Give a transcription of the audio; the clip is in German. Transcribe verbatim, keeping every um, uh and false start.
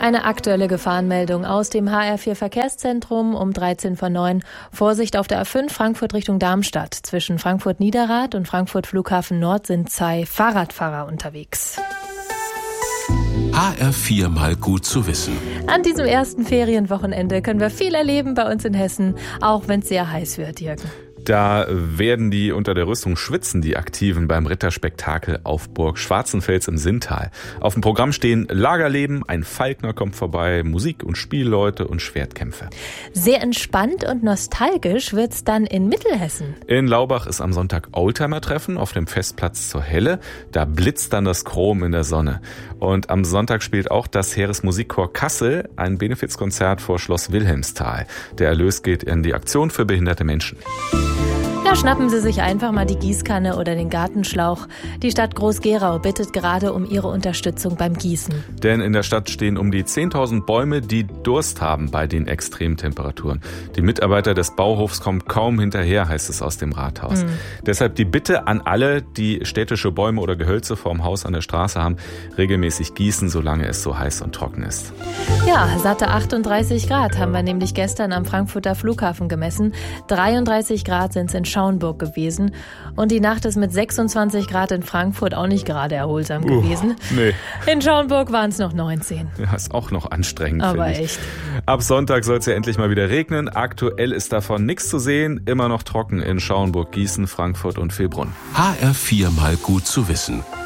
Eine aktuelle Gefahrenmeldung aus dem H R vier Verkehrszentrum um dreizehn vor neun. Vorsicht auf der A fünf Frankfurt Richtung Darmstadt. Zwischen Frankfurt-Niederrad und Frankfurt Flughafen Nord sind zwei Fahrradfahrer unterwegs. H R vier mal gut zu wissen. An diesem ersten Ferienwochenende können wir viel erleben bei uns in Hessen, auch wenn es sehr heiß wird, Jürgen. Da werden die unter der Rüstung schwitzen, die Aktiven beim Ritterspektakel auf Burg Schwarzenfels im Sinntal. Auf dem Programm stehen Lagerleben, ein Falkner kommt vorbei, Musik und Spielleute und Schwertkämpfe. Sehr entspannt und nostalgisch wird's dann in Mittelhessen. In Laubach ist am Sonntag Oldtimer-Treffen auf dem Festplatz zur Helle. Da blitzt dann das Chrom in der Sonne. Und am Sonntag spielt auch das Heeresmusikchor Kassel ein Benefizkonzert vor Schloss Wilhelmsthal. Der Erlös geht in die Aktion für behinderte Menschen. Ja, schnappen Sie sich einfach mal die Gießkanne oder den Gartenschlauch. Die Stadt Groß-Gerau bittet gerade um Ihre Unterstützung beim Gießen. Denn in der Stadt stehen um die zehntausend Bäume, die Durst haben bei den Extremtemperaturen. Die Mitarbeiter des Bauhofs kommen kaum hinterher, heißt es aus dem Rathaus. Mhm. Deshalb die Bitte an alle, die städtische Bäume oder Gehölze vorm Haus an der Straße haben, regelmäßig gießen, solange es so heiß und trocken ist. Ja, satte achtunddreißig Grad haben wir nämlich gestern am Frankfurter Flughafen gemessen. dreiunddreißig Grad sind es in Schaumburg gewesen. Und die Nacht ist mit sechsundzwanzig Grad in Frankfurt auch nicht gerade erholsam uh, gewesen. Nee. In Schaumburg waren es noch neunzehn. Ja, ist auch noch anstrengend, aber finde ich. Echt. Ab Sonntag soll es ja endlich mal wieder regnen. Aktuell ist davon nichts zu sehen. Immer noch trocken in Schaumburg, Gießen, Frankfurt und Villbrunn. H R vier mal gut zu wissen.